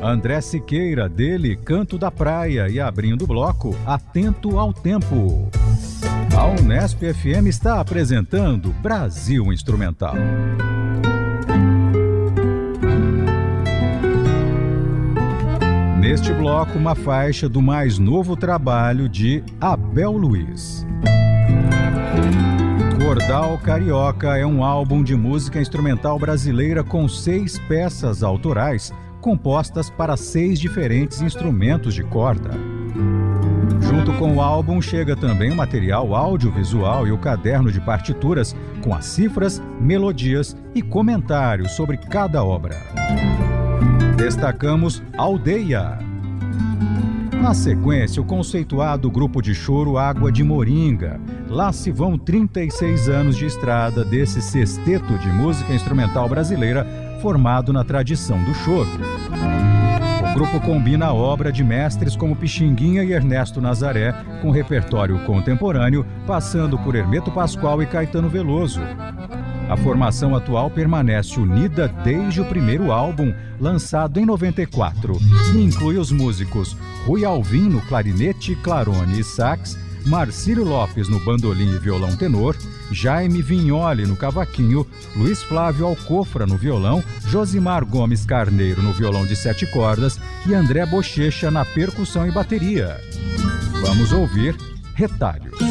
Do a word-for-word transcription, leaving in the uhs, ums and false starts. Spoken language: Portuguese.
André Siqueira, dele Canto da Praia, e abrindo o bloco, Atento ao Tempo. A Unesp F M está apresentando Brasil Instrumental. Neste bloco, uma faixa do mais novo trabalho de Abel Luiz. Cordal Carioca é um álbum de música instrumental brasileira com seis peças autorais compostas para seis diferentes instrumentos de corda. Junto com o álbum chega também o material audiovisual e o caderno de partituras com as cifras, melodias e comentários sobre cada obra. Destacamos Aldeia. Na sequência, o conceituado grupo de choro Água de Moringa. Lá se vão trinta e seis anos de estrada desse sexteto de música instrumental brasileira formado na tradição do choro. O grupo combina a obra de mestres como Pixinguinha e Ernesto Nazaré com repertório contemporâneo, passando por Hermeto Pascoal e Caetano Veloso. A formação atual permanece unida desde o primeiro álbum, lançado em noventa e quatro, e inclui os músicos Rui Alvim no clarinete, clarone e sax, Marcílio Lopes no bandolim e violão tenor, Jaime Vignoli no cavaquinho, Luiz Flávio Alcofra no violão, Josimar Gomes Carneiro no violão de sete cordas e André Bochecha na percussão e bateria. Vamos ouvir Retalhos.